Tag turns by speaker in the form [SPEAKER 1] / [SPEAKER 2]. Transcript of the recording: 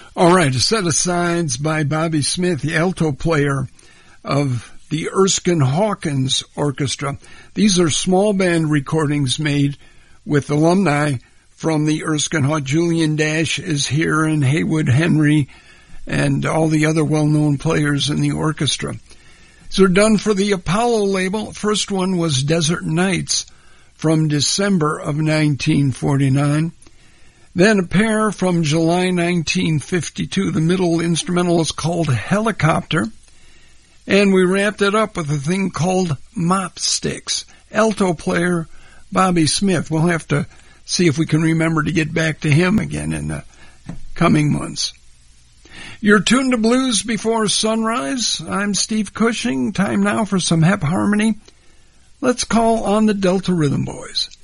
[SPEAKER 1] All right, a set of sides by Bobby Smith, the alto player of the Erskine Hawkins Orchestra. These are small band recordings made with alumni from the Erskine Hawkins. Julian Dash is here, and Haywood Henry, and all the other well-known players in the orchestra. These are done for the Apollo label. First one was Desert Nights from December of 1949. Then a pair from July 1952. The middle instrumental is called Helicopter. And we wrapped it up with a thing called Mop Sticks. Alto player Bobby Smith. We'll have to see if we can remember to get back to him again in the coming months. You're tuned to Blues Before Sunrise. I'm Steve Cushing. Time now for some Hep Harmony. Let's call on the Delta Rhythm Boys.